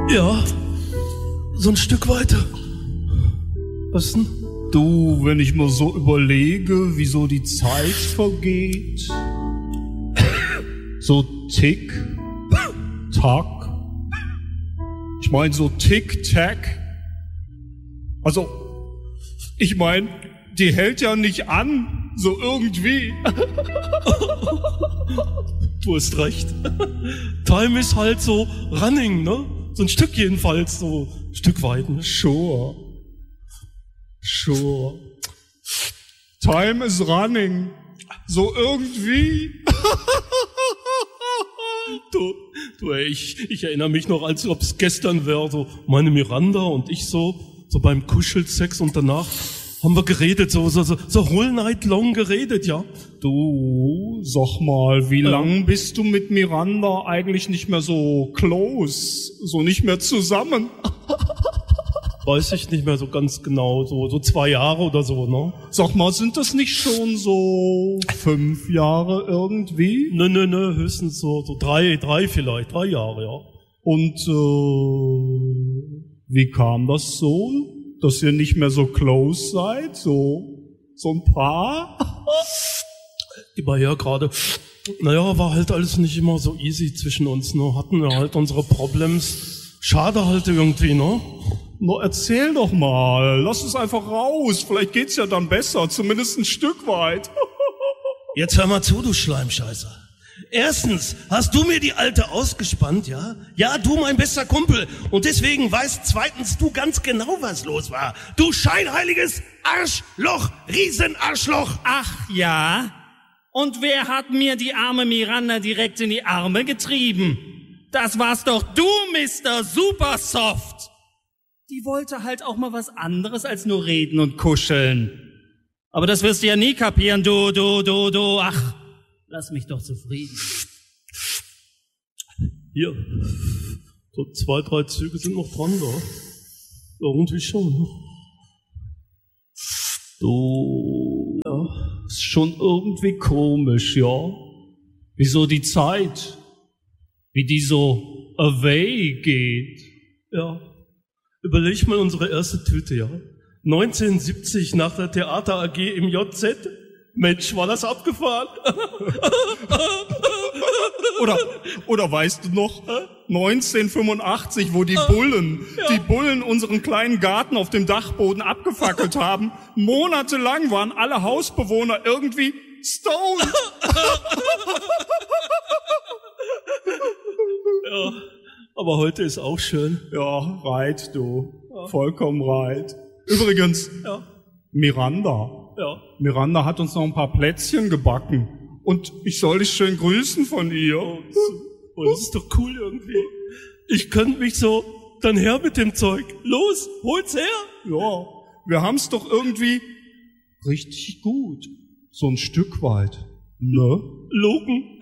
Ja, so ein Stück weiter. Was denn? Du, wenn ich mal so überlege, wie so die Zeit vergeht, so Tick, Tack, ich meine so Tick, Tack, also, ich meine, die hält ja nicht an, so irgendwie. Du hast recht. Time ist halt so running, ne? So ein Stück jedenfalls, so ein Stück weit, ne? Sure. Time is running. So irgendwie. Du, ey, ich erinnere mich noch, als ob es gestern wäre, so meine Miranda und ich so beim Kuschelsex und danach haben wir geredet, so whole night long geredet, ja. Du, sag mal, wie lang bist du mit Miranda eigentlich nicht mehr so close, so nicht mehr zusammen? Weiß ich nicht mehr so ganz genau, so 2 Jahre oder so, ne? Sag mal, sind das nicht schon so 5 Jahre irgendwie? Nö, höchstens so 3 vielleicht, 3 Jahre, ja. Und wie kam das so, dass ihr nicht mehr so close seid, so ein Paar? Immer her gerade. Naja, war halt alles nicht immer so easy zwischen uns, ne? Hatten wir halt unsere Problems. Schade halt irgendwie, ne? Na, erzähl doch mal. Lass es einfach raus. Vielleicht geht's ja dann besser. Zumindest ein Stück weit. Jetzt hör mal zu, du Schleimscheißer. Erstens hast du mir die Alte ausgespannt, ja? Ja, du, mein bester Kumpel. Und deswegen weißt zweitens du ganz genau, was los war. Du scheinheiliges Arschloch, Riesenarschloch. Ach ja? Und wer hat mir die arme Miranda direkt in die Arme getrieben? Das warst doch du, Mr. Supersoft. Die wollte halt auch mal was anderes als nur reden und kuscheln. Aber das wirst du ja nie kapieren, du. Ach, lass mich doch zufrieden. Hier, so 2, 3 Züge sind noch dran, da. Irgendwie schon. Du, ja, ist schon irgendwie komisch, ja. Wieso die Zeit, wie die so away geht. Ja. Überleg mal unsere erste Tüte, ja. 1970 nach der Theater AG im JZ. Mensch, war das abgefahren. Oder weißt du noch, 1985, wo die Bullen unseren kleinen Garten auf dem Dachboden abgefackelt haben. Monatelang waren alle Hausbewohner irgendwie stoned. Ja. Aber heute ist auch schön. Ja, right, du. Ja. Vollkommen right. Übrigens, ja. Miranda. Ja. Miranda hat uns noch ein paar Plätzchen gebacken. Und ich soll dich schön grüßen von ihr. Oh, das ist doch cool irgendwie. Ich könnte mich so, dann her mit dem Zeug. Los, hol's her. Ja, wir haben's doch irgendwie richtig gut. So ein Stück weit. Ne? Logen.